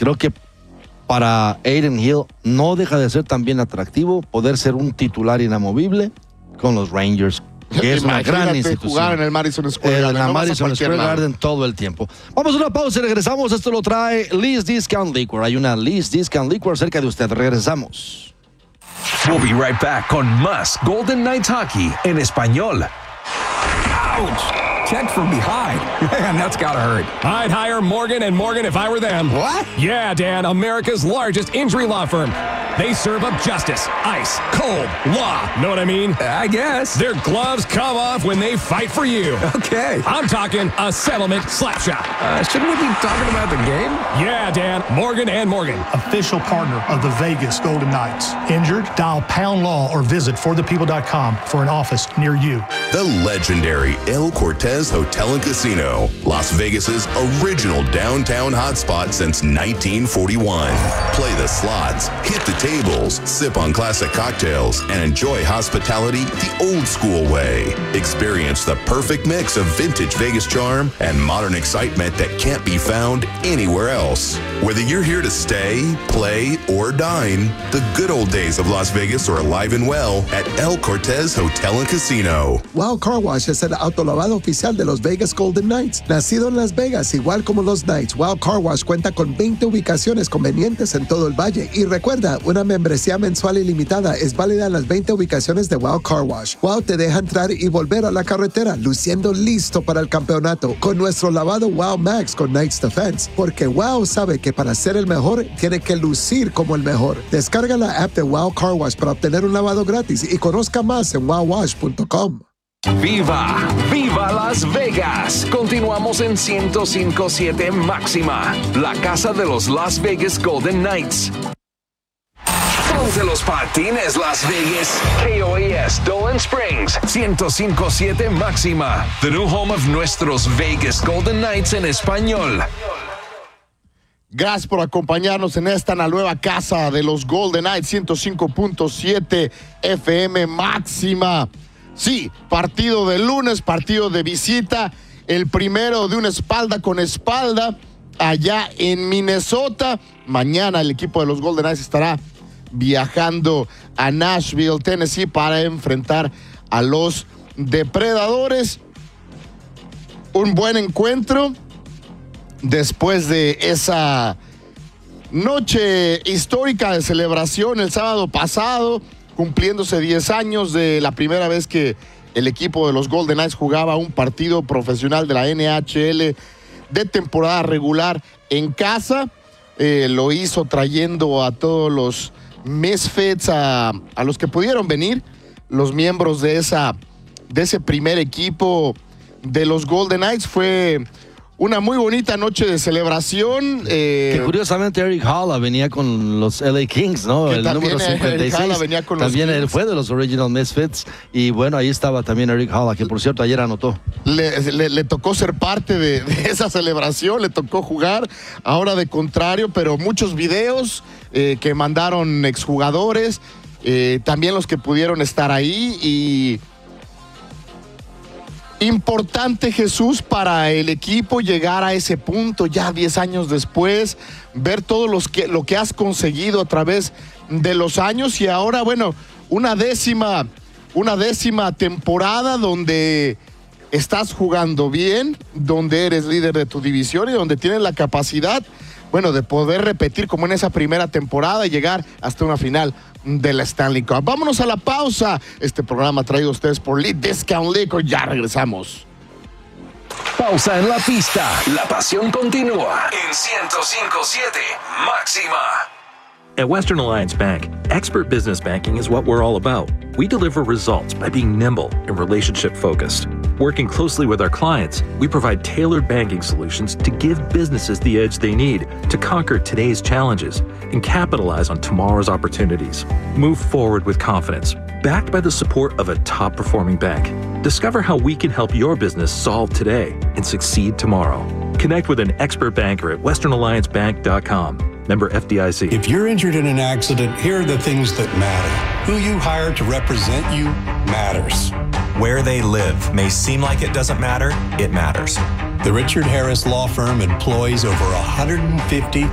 creo que para Adin Hill no deja de ser también atractivo poder ser un titular inamovible con los Rangers, que es una gran institución. Jugar en el Madison Square Garden. En la Madison Square Garden todo el tiempo. Vamos a una pausa y regresamos. Esto lo trae Lee's Discount Liquor. Hay una Lee's Discount Liquor cerca de usted. Regresamos. We'll be right back con más Golden Knights Hockey en español. Ouch! Checked from behind. Man, that's gotta hurt. I'd hire Morgan & Morgan if I were them. What? Yeah, Dan, America's largest injury law firm. They serve up justice, ice, cold, law. Know what I mean? I guess. Their gloves come off when they fight for you. Okay. I'm talking a settlement slap shot. Shouldn't we be talking about the game? Yeah, Dan, Morgan & Morgan. Official partner of the Vegas Golden Knights. Injured? Dial Pound Law or visit forthepeople.com for an office near you. The legendary El Cortez Hotel and Casino, Las Vegas's original downtown hotspot since 1941. Play the slots, hit the tables, sip on classic cocktails, and enjoy hospitality the old school way. Experience the perfect mix of vintage Vegas charm and modern excitement that can't be found anywhere else. Whether you're here to stay, play, or dine, the good old days of Las Vegas are alive and well at El Cortez Hotel and Casino. Wow Car Wash es el autolavado oficial de los Vegas Golden Knights. Nacido en Las Vegas, igual como los Knights, Wow Car Wash cuenta con 20 ubicaciones convenientes en todo el valle. Y recuerda, una membresía mensual ilimitada es válida en las 20 ubicaciones de Wow Car Wash. Wow te deja entrar y volver a la carretera, luciendo listo para el campeonato con nuestro lavado Wow Max con Knights Defense. Porque Wow sabe que para ser el mejor, tiene que lucir como el mejor. Descarga la app de Wow Car Wash para obtener un lavado gratis y conozca más en wowwash.com. ¡Viva! ¡Viva Las Vegas! Continuamos en 105.7 Máxima, la casa de los Las Vegas Golden Knights. Ponte los patines Las Vegas. KOAS Dolan Springs 105.7 Máxima, the new home of nuestros Vegas Golden Knights en español. Gracias por acompañarnos en esta nueva casa de los Golden Knights, 105.7 FM Máxima. Sí, partido de lunes, partido de visita, el primero de una espalda con espalda allá en Minnesota. Mañana el equipo de los Golden Knights estará viajando a Nashville, Tennessee, para enfrentar a los depredadores. Un buen encuentro después de esa noche histórica de celebración el sábado pasado, cumpliéndose 10 años de la primera vez que el equipo de los Golden Knights jugaba un partido profesional de la NHL de temporada regular en casa. Lo hizo trayendo a todos los Misfits, a los que pudieron venir, los miembros de ese primer equipo de los Golden Knights. Fue una muy bonita noche de celebración. Que curiosamente Eric Halla venía con los LA Kings, ¿no? El número 56. Eric Halla venía con también los Kings. Él fue de los Original Misfits. Y bueno, ahí estaba también Eric Halla, que por cierto ayer anotó. Le tocó ser parte de esa celebración, le tocó jugar, ahora de contrario, pero muchos videos que mandaron exjugadores, también los que pudieron estar ahí. Y importante, Jesús, para el equipo llegar a ese punto ya 10 años después, ver todo lo que has conseguido a través de los años, y ahora, bueno, una décima temporada donde estás jugando bien, donde eres líder de tu división y donde tienes la capacidad, bueno, de poder repetir como en esa primera temporada y llegar hasta una final de la Stanley Cup. Vámonos a la pausa. Este programa traído a ustedes por Lead Discount Liquor. Ya regresamos. Pausa en la pista. La pasión continúa en 105.7 Máxima. At Western Alliance Bank, expert business banking is what we're all about. We deliver results by being nimble and relationship-focused. Working closely with our clients, we provide tailored banking solutions to give businesses the edge they need to conquer today's challenges and capitalize on tomorrow's opportunities. Move forward with confidence, backed by the support of a top-performing bank. Discover how we can help your business solve today and succeed tomorrow. Connect with an expert banker at westernalliancebank.com. Member FDIC. If you're injured in an accident, here are the things that matter. Who you hire to represent you matters. Where they live may seem like it doesn't matter. It matters. The Richard Harris Law Firm employs over 150